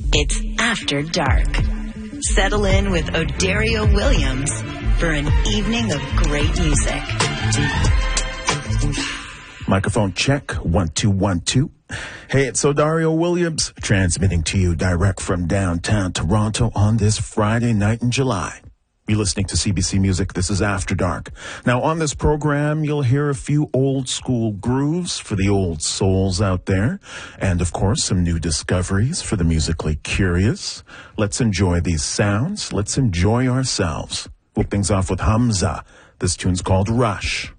It's After Dark. Settle in with Odario Williams for an evening of great music. Microphone check, 1 2 1 2. Hey, it's Odario Williams, transmitting to you direct from downtown Toronto on this Friday night in July. You're listening to CBC Music. This is After Dark. Now, on this program, you'll hear a few old school grooves for the old souls out there, and of course, some new discoveries for the musically curious. Let's enjoy these sounds. Let's enjoy ourselves. We'll kick things off with Hamza. This tune's called Rush.